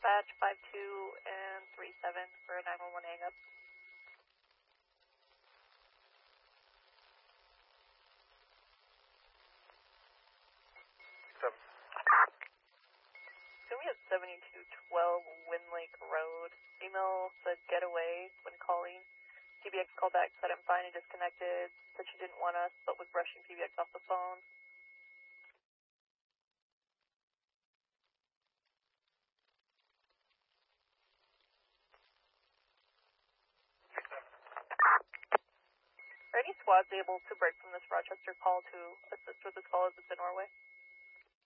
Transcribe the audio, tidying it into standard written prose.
dispatch 52 and 37 for a 911 hang up. Can we have 7212 Wind Lake Road? Female said getaway when calling. PBX called back, said I'm fine and disconnected. Said she didn't want us, but was brushing PBX off the phone. Are any squads able to break from this Rochester call to assist with this call as it's in Norway?